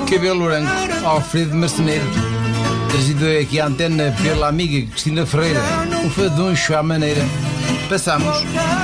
Cabelo branco, Alfredo Marceneiro. Trazido aqui à antena pela amiga Cristina Ferreira. Um faduncho à maneira. Passamos.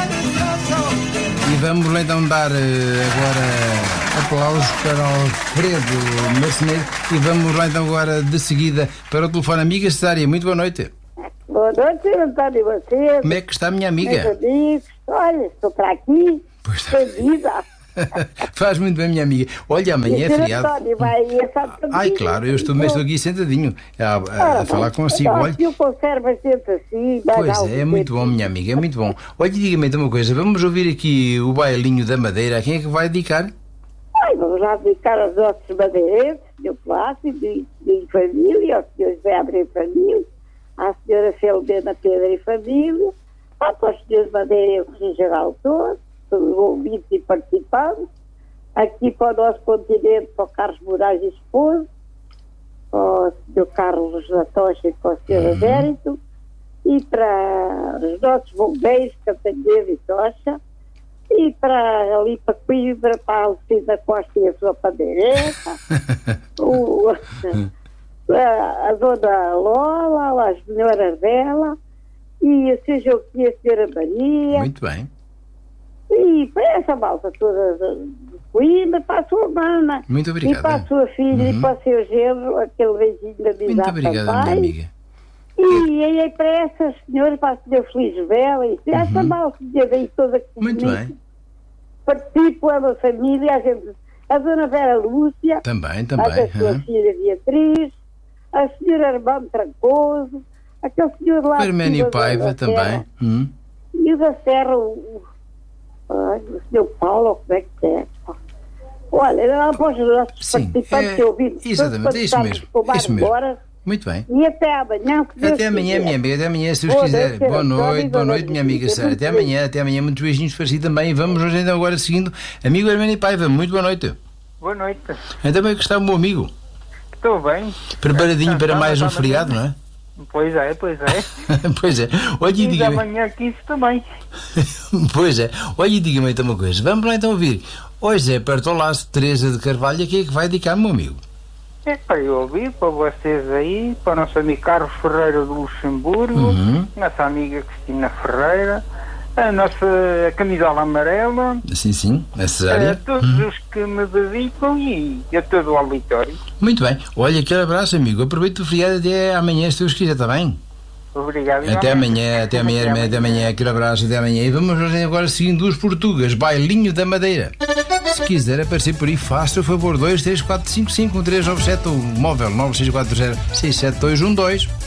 E vamos lá então dar agora aplausos para Alfredo Marceneiro. E vamos lá então agora de seguida para o telefone. Amiga Cesária, muito boa noite. Boa noite, António, e você? Como é que está a minha amiga? Meus amigos, olha, estou para aqui, perdida. Faz muito bem, minha amiga. Olha, amanhã é feriado. António, vai Ai, claro, eu estou aqui sentadinho a falar consigo. Olha, eu conservo gente assim. pois é muito bom, minha amiga, é muito bom. Olha, diga-me então uma coisa, vamos ouvir aqui o bailinho da Madeira. A quem é que vai dedicar? Ai, vamos lá dedicar aos nossos madeirenses, meu Plácido, de família, ao senhor José Abreu Família, à senhora Filomena Pedro e Família, para os senhores madeirenses em geral todos, ouvintes e participantes, aqui para o nosso continente, para o Carlos Moraes e esposo, para o Sr. Carlos da Tocha e para o Sr. Adérito, e para os nossos bombeiros, Cantanheiro e Tocha, e para ali para Coimbra, para a Alcida Costa e a sua pandeireta, a dona Lola, as melhoras dela, e a seja o que a senhora Maria. Muito bem. E para essa malta toda de Coimbra, para a sua mana. Muito obrigado. E para a sua filha e para o seu genro, aquele beijinho da amizade. Muito obrigada, minha amiga. E aí para essas senhoras, para a senhora Feliz Bela, e essa malta aí toda que muito bem. Participo, é uma família, a dona Vera Lúcia, também. a sua filha Beatriz, a senhora Armando Trancoso, aquele senhor lá... Arménio Paiva também. E o da Serra, o senhor Paulo, como é que é? Olha, lá para os nossos participantes que ouviram. Exatamente, é isso mesmo. Embora, muito bem. e até amanhã. Até amanhã, minha amiga. Até amanhã, se Deus quiser. Boa noite, minha amiga Sara. Até amanhã. Muitos beijinhos para si também. Vamos hoje então agora seguindo. Amigo Arménio Paiva, muito boa noite. Boa noite. Então bem que está o meu amigo. Estou bem. Preparadinho para mais um feriado, não é? Pois é. Pois é. Olha, e amanhã 15 também. Pois é. Olha, diga-me então uma coisa. Vamos lá então ouvir. Hoje é perto ao laço, Teresa de Carvalho. A quem é que vai dedicar, meu amigo? É para eu ouvir, para vocês aí, para o nosso amigo Carlos Ferreira do Luxemburgo, nossa amiga Cristina Ferreira, a nossa camisola amarela. Sim, a Cesária. A todos os que me dedicam e a todo o auditório. Muito bem. Olha, aquele abraço, amigo. Aproveito o feriado até amanhã, se Deus quiser, está bem? Obrigado. Até amanhã, aquele abraço, até amanhã. E vamos agora seguindo os Portugas, bailinho da Madeira. Se quiser aparecer por aí, faça o favor, 234551397, o móvel 9640 67212.